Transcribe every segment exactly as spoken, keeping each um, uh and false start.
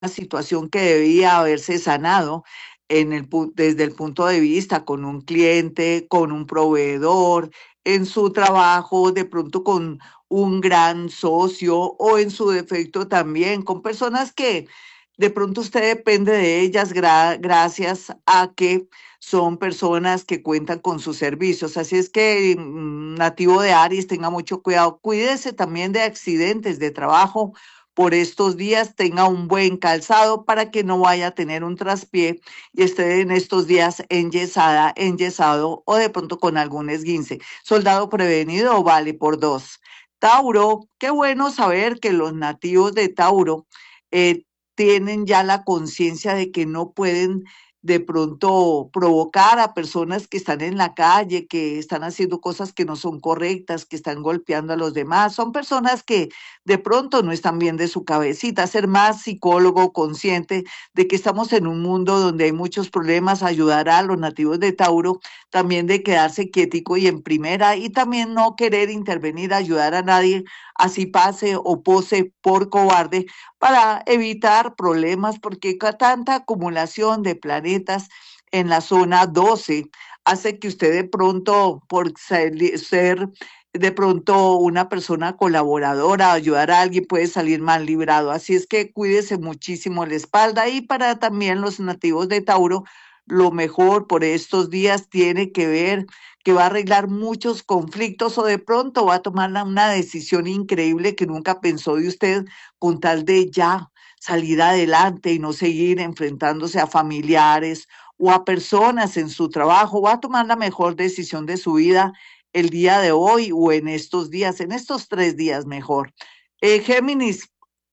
situación que debía haberse sanado en el, pu- desde el punto de vista con un cliente, con un proveedor, en su trabajo, de pronto con un gran socio o en su defecto también con personas que de pronto usted depende de ellas gra- gracias a que son personas que cuentan con sus servicios. Así es que, mm, nativo de Aries, tenga mucho cuidado. Cuídese también de accidentes de trabajo por estos días, tenga un buen calzado para que no vaya a tener un traspié y esté en estos días enyesada, enyesado o de pronto con algún esguince. Soldado prevenido vale por dos. Tauro, qué bueno saber que los nativos de Tauro eh, tienen ya la conciencia de que no pueden de pronto provocar a personas que están en la calle, que están haciendo cosas que no son correctas, que están golpeando a los demás. Son personas que de pronto no están bien de su cabecita. Ser más psicólogo, consciente de que estamos en un mundo donde hay muchos problemas, ayudar a los nativos de Tauro, también de quedarse quietico y en primera, y también no querer intervenir, ayudar a nadie, así pase o pose por cobarde, para evitar problemas, porque ca- tanta acumulación de planetas en la zona doce hace que usted de pronto, por sali- ser de pronto una persona colaboradora, ayudar a alguien, puede salir mal librado. Así es que cuídese muchísimo la espalda, y para también los nativos de Tauro, lo mejor por estos días tiene que ver que va a arreglar muchos conflictos o de pronto va a tomar la- una decisión increíble que nunca pensó de usted, con tal de ya salir adelante y no seguir enfrentándose a familiares o a personas en su trabajo. Va a tomar la mejor decisión de su vida el día de hoy o en estos días, en estos tres días mejor. Eh, Géminis,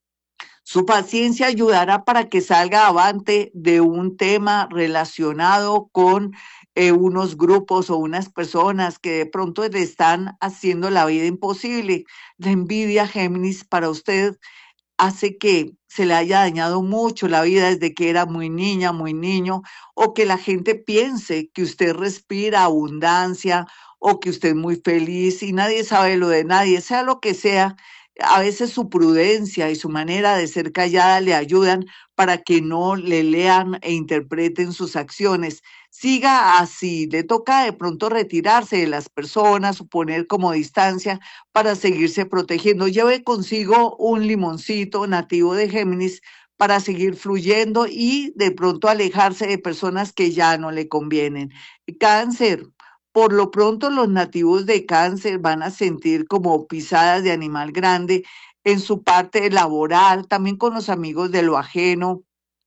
su paciencia ayudará para que salga avante de un tema relacionado con eh, unos grupos o unas personas que de pronto le están haciendo la vida imposible. La envidia, Géminis, para usted hace que se le haya dañado mucho la vida desde que era muy niña, muy niño, o que la gente piense que usted respira abundancia o que usted es muy feliz y nadie sabe lo de nadie, sea lo que sea. A veces su prudencia y su manera de ser callada le ayudan para que no le lean e interpreten sus acciones. Siga así, le toca de pronto retirarse de las personas o poner como distancia para seguirse protegiendo. Lleve consigo un limoncito nativo de Géminis para seguir fluyendo y de pronto alejarse de personas que ya no le convienen. Cáncer. Por lo pronto los nativos de Cáncer van a sentir como pisadas de animal grande en su parte laboral, también con los amigos de lo ajeno,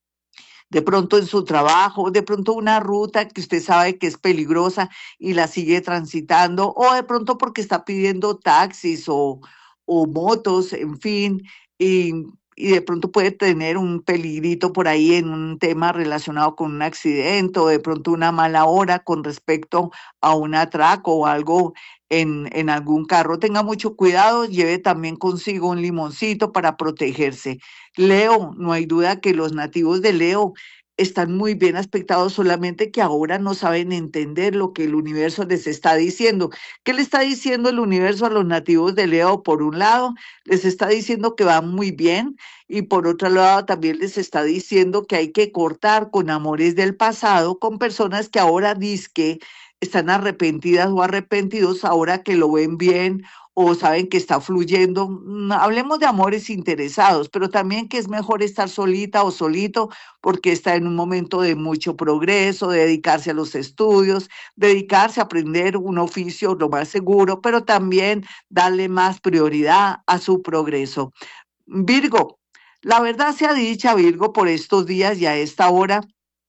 de pronto en su trabajo, de pronto una ruta que usted sabe que es peligrosa y la sigue transitando, o de pronto porque está pidiendo taxis o, o motos, en fin, y, y de pronto puede tener un peligrito por ahí en un tema relacionado con un accidente o de pronto una mala hora con respecto a un atraco o algo en, en algún carro. Tenga mucho cuidado, lleve también consigo un limoncito para protegerse. Leo, no hay duda que los nativos de Leo están muy bien aspectados, solamente que ahora no saben entender lo que el universo les está diciendo. ¿Qué le está diciendo el universo a los nativos de Leo? Por un lado, les está diciendo que van muy bien, y por otro lado también les está diciendo que hay que cortar con amores del pasado, con personas que ahora dizque están arrepentidas o arrepentidos ahora que lo ven bien o saben que está fluyendo. Mm, Hablemos de amores interesados, pero también que es mejor estar solita o solito porque está en un momento de mucho progreso, de dedicarse a los estudios, dedicarse a aprender un oficio lo más seguro, pero también darle más prioridad a su progreso. Virgo, la verdad sea dicha, Virgo, por estos días y a esta hora,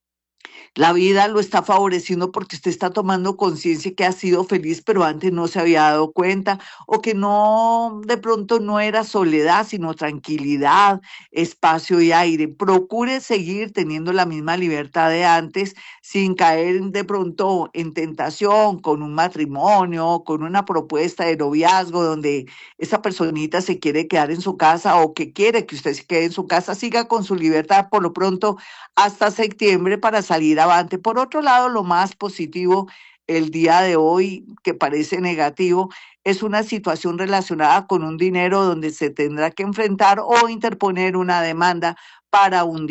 la vida lo está favoreciendo porque usted está tomando conciencia que ha sido feliz, pero antes no se había dado cuenta, o que no, de pronto no era soledad, sino tranquilidad, espacio y aire. Procure seguir teniendo la misma libertad de antes sin caer de pronto en tentación con un matrimonio, con una propuesta de noviazgo donde esa personita se quiere quedar en su casa o que quiere que usted se quede en su casa. Siga con su libertad por lo pronto hasta septiembre para salir avante. Por otro lado, lo más positivo el día de hoy, que parece negativo, es una situación relacionada con un dinero donde se tendrá que enfrentar o interponer una demanda para un